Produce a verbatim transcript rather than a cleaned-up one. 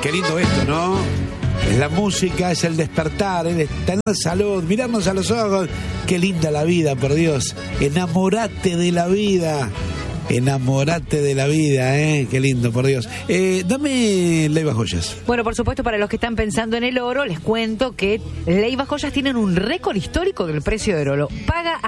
Qué lindo esto, ¿no? Es la música, es el despertar, es tener salud, mirarnos a los ojos. Qué linda la vida, por Dios. Enamorate de la vida. Enamorate de la vida, ¿eh? Qué lindo, por Dios. Eh, dame Leiva Joyas. Bueno, por supuesto, para los que están pensando en el oro, les cuento que Leiva Joyas tienen un récord histórico del precio del oro. Paga